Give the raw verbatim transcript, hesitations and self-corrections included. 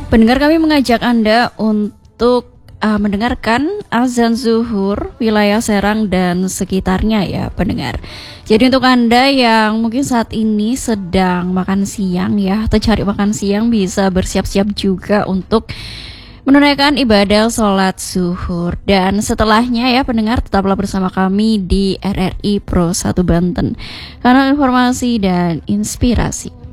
Pendengar, kami mengajak Anda untuk uh, mendengarkan azan zuhur wilayah Serang dan sekitarnya ya pendengar. Jadi untuk Anda yang mungkin saat ini sedang makan siang ya, atau cari makan siang, bisa bersiap-siap juga untuk menunaikan ibadah sholat zuhur. Dan setelahnya ya pendengar, tetaplah bersama kami di R R I Pro satu Banten, kanal informasi dan inspirasi.